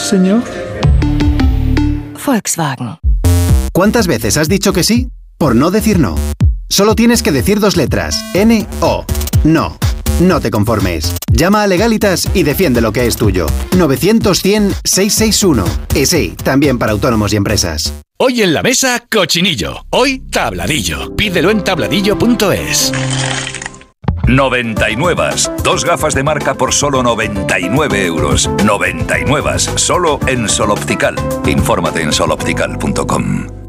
señor. Volkswagen. ¿Cuántas veces has dicho que sí? Por no decir no. Solo tienes que decir 2 letras. N-O. No. No te conformes. Llama a Legalitas y defiende lo que es tuyo. 900-100-661. Y sí, también para autónomos y empresas. Hoy en la mesa, cochinillo. Hoy, tabladillo. Pídelo en tabladillo.es. 99. 2 gafas de marca por solo 99 euros. 99. Solo en Sol Optical. Infórmate en soloptical.com.